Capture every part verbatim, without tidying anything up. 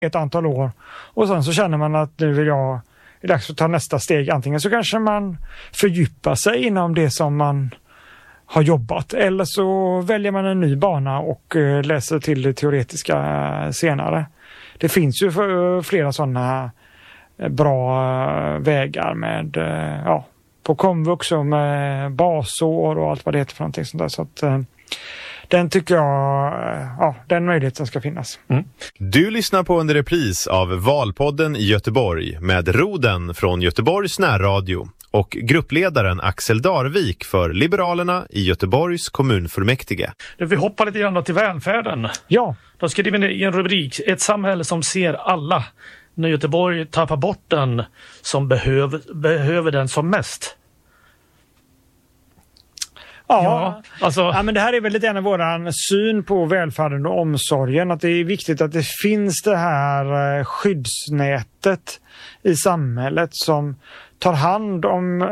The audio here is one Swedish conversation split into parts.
ett antal år. Och sen så känner man att nu vill jag, det är dags att ta nästa steg. Antingen så kanske man fördjupar sig inom det som man har jobbat. Eller så väljer man en ny bana och uh, läser till det teoretiska uh, senare. Det finns ju för, flera sådana uh, bra uh, vägar med, uh, ja, på komvux och med basår och allt vad det heter för någonting sånt där. Så att uh, den tycker jag, uh, ja, den möjligheten ska finnas. Mm. Du lyssnar på en repris av Valpodden i Göteborg med Roden från Göteborgs närradio och gruppledaren Axel Darvik för Liberalerna i Göteborgs kommunfullmäktige. Vi hoppar lite grann till välfärden. Ja. Då skriver ni i en rubrik: ett samhälle som ser alla. När Göteborg tappar bort den som behöver, behöver den som mest. Ja, ja, alltså... ja, men det här är väl lite grann våran syn på välfärden och omsorgen. Att det är viktigt att det finns det här skyddsnätet i samhället som tar hand om,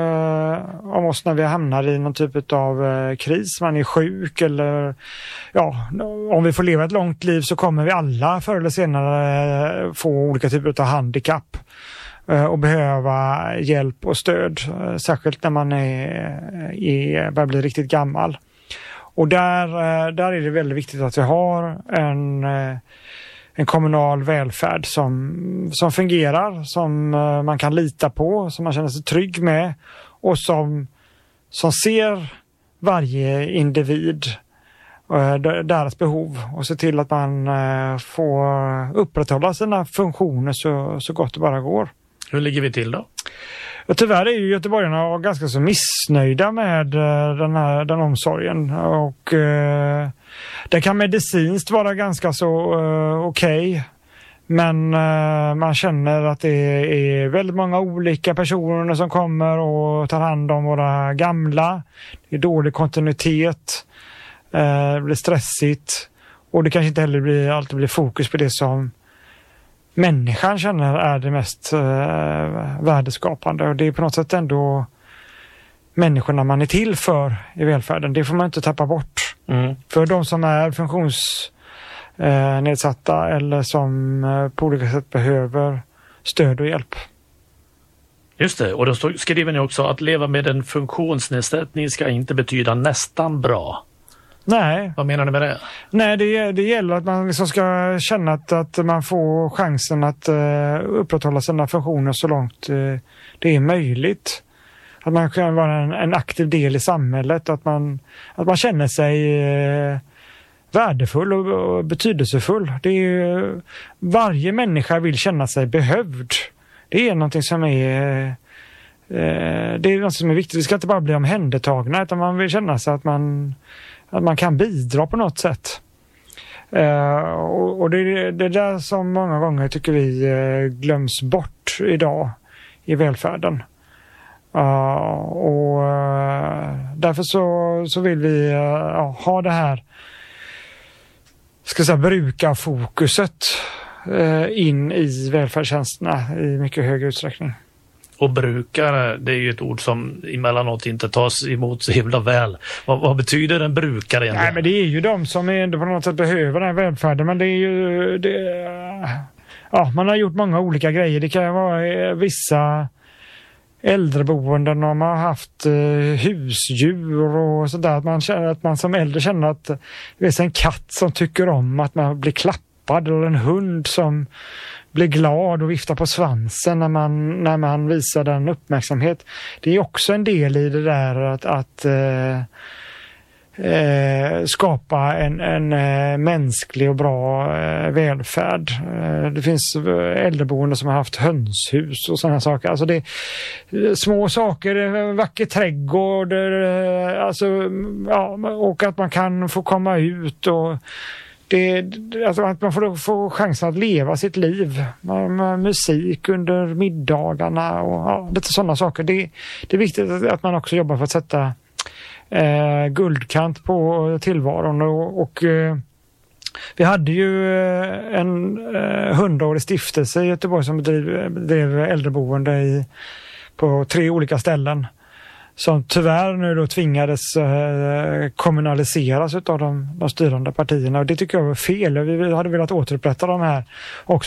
eh, om oss när vi hamnar i någon typ av eh, kris. Man är sjuk eller ja, om vi får leva ett långt liv så kommer vi alla förr eller senare eh, få olika typer av handikapp eh, och behöva hjälp och stöd. Eh, särskilt när man är, är, börjar bli riktigt gammal. Och där, eh, där är det väldigt viktigt att vi har en... Eh, En kommunal välfärd som, som fungerar, som uh, man kan lita på, som man känner sig trygg med och som, som ser varje individ, uh, deras behov och ser till att man uh, får upprätthålla sina funktioner så, så gott det bara går. Hur ligger vi till då? Och tyvärr är ju göteborgarna ganska så missnöjda med uh, den här den omsorgen och uh, det kan medicinskt vara ganska så uh, okej. Okay. Men uh, man känner att det är väldigt många olika personer som kommer och tar hand om våra gamla. Det är dålig kontinuitet. Uh, det blir stressigt. Och det kanske inte heller blir, alltid blir fokus på det som människan känner är det mest uh, värdeskapande. Och det är på något sätt ändå människorna man är till för i välfärden. Det får man inte tappa bort. Mm. För de som är funktionsnedsatta eh, eller som eh, på olika sätt behöver stöd och hjälp. Just det, och då skriver ni också att leva med en funktionsnedsättning ska inte betyda nästan bra. Nej. Vad menar ni med det? Nej, det, det gäller att man liksom ska känna att, att man får chansen att uh, upprätthålla sina funktioner så långt uh, det är möjligt. Att man kan vara en, en aktiv del i samhället. Att man, att man känner sig eh, värdefull och, och betydelsefull. Det är ju, varje människa vill känna sig behövd. Det är någonting som är, eh, det är något som är viktigt. Vi ska inte bara bli omhändertagna utan man vill känna sig att man, att man kan bidra på något sätt. Eh, och och det, det är där som många gånger tycker vi eh, glöms bort idag i välfärden. Uh, och uh, därför så, så vill vi uh, ha det här ska säga, brukarfokuset uh, in i välfärdstjänsterna i mycket högre utsträckning. Och brukare, det är ju ett ord som emellanåt inte tas emot så himla väl. Vad, vad betyder en brukare egentligen? Nej, men det är ju de som är på något sätt behöver den här välfärden, men det är ju det, ja, man har gjort många olika grejer. Det kan vara vissa äldreboenden och man har haft eh, husdjur och sådär. Att man känner att man som äldre känner att det är en katt som tycker om att man blir klappad eller en hund som blir glad och viftar på svansen när man, när man visar den uppmärksamhet. Det är också en del i det där att, att eh, eh, skapa en, en eh, mänsklig och bra eh, välfärd. Eh, det finns äldreboende som har haft hönshus och sådana saker. Alltså det är små saker, en vacker trädgård, eh, alltså, ja, och att man kan få komma ut och det, alltså att man får, får chansen att leva sitt liv med, med musik under middagarna och ja, lite sådana saker. Det, det är viktigt att, att man också jobbar för att sätta eh, guldkant på tillvaron och, och eh, vi hade ju en eh, hundraårig stiftelse i Göteborg som bedrev, bedrev äldreboende i, på tre olika ställen som tyvärr nu då tvingades eh, kommunaliseras av de, de styrande partierna. Och det tycker jag var fel. Vi hade velat återupprätta de här också